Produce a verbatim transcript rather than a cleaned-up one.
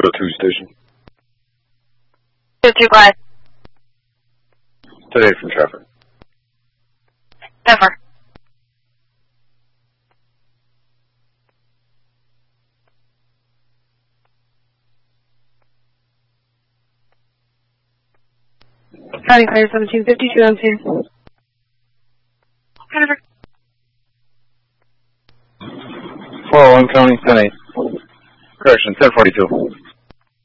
oh two station. two two, go ahead. Today from traffic. Never. County Fire seventeen fifty-two, I'm here. Never. four oh one County, ten eight. Correction, ten forty-two.